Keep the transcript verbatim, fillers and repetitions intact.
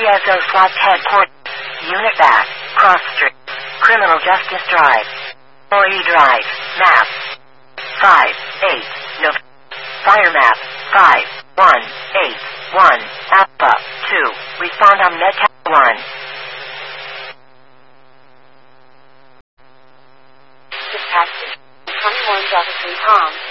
S O SWAT Headquarters. Unit back. Cross Street. Criminal Justice Drive. four E Drive. Map. five eight. No. Fire map. five one eight one. Alpha. two. Respond on Meta one. Dispatch twenty-one Jefferson Tom.